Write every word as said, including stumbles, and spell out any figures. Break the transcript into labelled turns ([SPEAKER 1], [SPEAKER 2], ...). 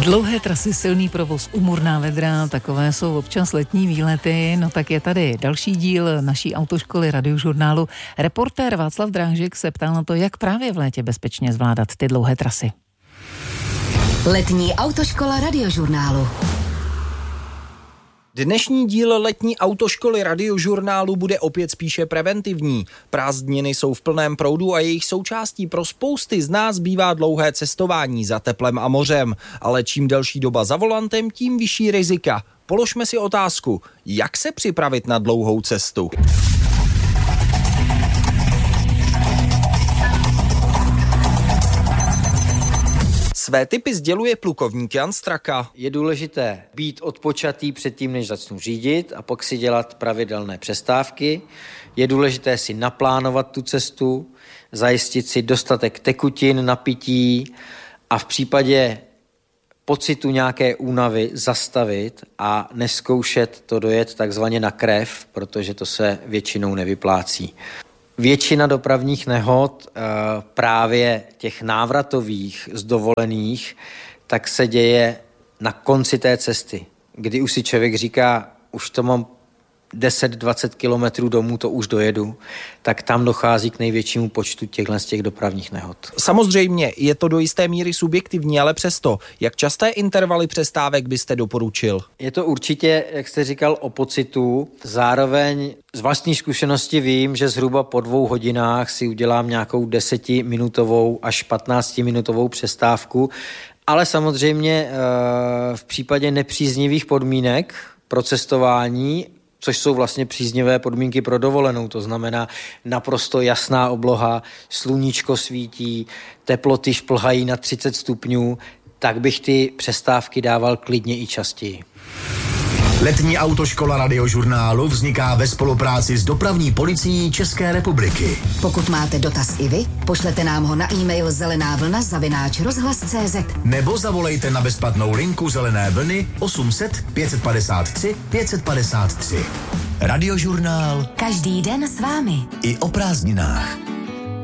[SPEAKER 1] Dlouhé trasy, silný provoz, úmorná vedra, takové jsou občas letní výlety. No tak je tady další díl naší autoškoly Radiožurnálu. Reportér Václav Drážek se ptal na to, jak právě v létě bezpečně zvládat ty dlouhé trasy.
[SPEAKER 2] Letní autoškola Radiožurnálu.
[SPEAKER 3] Dnešní díl letní autoškoly Radiožurnálu bude opět spíše preventivní. Prázdniny jsou v plném proudu a jejich součástí pro spousty z nás bývá dlouhé cestování za teplem a mořem. Ale čím delší doba za volantem, tím vyšší rizika. Položme si otázku, jak se připravit na dlouhou cestu? Své tipy sděluje plukovník Jan Straka.
[SPEAKER 4] Je důležité být odpočatý předtím, než začnu řídit, a pak si dělat pravidelné přestávky. Je důležité si naplánovat tu cestu, zajistit si dostatek tekutin na pití a v případě pocitu nějaké únavy zastavit a neskoušet to dojet takzvaně na krev, protože to se většinou nevyplácí. Většina dopravních nehod, právě těch návratových z dovolených, tak se děje na konci té cesty, kdy už si člověk říká, už to mám deset dvacet kilometrů domů, to už dojedu, tak tam dochází k největšímu počtu těchto z těch dopravních nehod.
[SPEAKER 3] Samozřejmě je to do jisté míry subjektivní, ale přesto, jak časté intervaly přestávek byste doporučil?
[SPEAKER 4] Je to určitě, jak jste říkal, o pocitu. Zároveň z vlastní zkušenosti vím, že zhruba po dvou hodinách si udělám nějakou desetiminutovou až patnáctiminutovou přestávku, ale samozřejmě v případě nepříznivých podmínek pro cestování, což jsou vlastně příznivé podmínky pro dovolenou, to znamená naprosto jasná obloha, sluníčko svítí, teploty šplhají na třicet stupňů, tak bych ty přestávky dával klidně i častěji.
[SPEAKER 5] Letní autoškola Radiožurnálu vzniká ve spolupráci s dopravní policií České republiky.
[SPEAKER 2] Pokud máte dotaz i vy, pošlete nám ho na e-mail zelená vlna zavináč rozhlas tečka cé zet.
[SPEAKER 5] Nebo zavolejte na bezplatnou linku Zelené vlny osm set pět padesát tři pět padesát tři. Radiožurnál.
[SPEAKER 2] Každý den s vámi.
[SPEAKER 5] I o prázdninách.